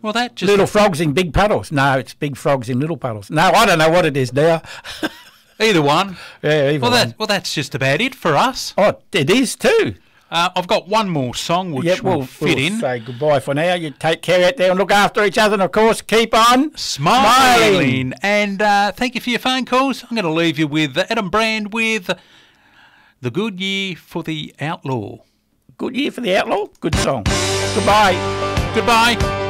Well, that just... Little frogs in big puddles. No, it's big frogs in little puddles. No, I don't know what it is now. Either one. Yeah, either one. Well, that's just about it for us. Oh, it is too. I've got one more song which will fit in. Say goodbye for now. You take care out there and look after each other, and of course, keep on smiling. And thank you for your phone calls. I'm going to leave you with Adam Brand with The Good Year for the Outlaw. Good Year for the Outlaw. Good song. Goodbye. Goodbye.